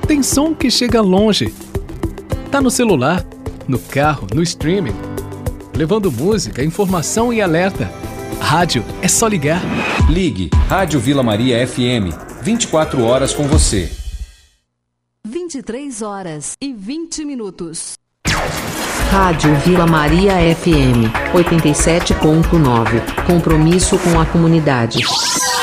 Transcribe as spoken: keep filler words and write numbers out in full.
Tem som que chega longe. Tá no celular, no carro, no streaming, levando música, informação e alerta. Rádio é só ligar. Ligue Rádio Vila Maria F M, vinte e quatro horas com você. vinte e três horas e vinte minutos. Rádio Vila Maria F M, oitenta e sete ponto nove. Compromisso com a comunidade.